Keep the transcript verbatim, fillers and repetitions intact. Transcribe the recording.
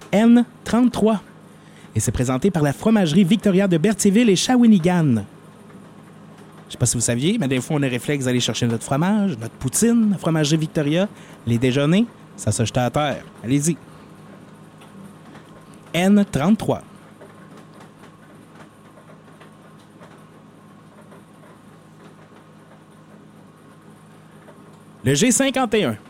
N trente-trois. Et c'est présenté par la fromagerie Victoria de Berthierville et Shawinigan. Je sais pas si vous saviez, mais des fois, on a réflexe d'aller chercher notre fromage, notre poutine, la fromagerie Victoria. Les déjeuners, ça se jette à terre. Allez-y. N trente-trois. Le G cinquante et un.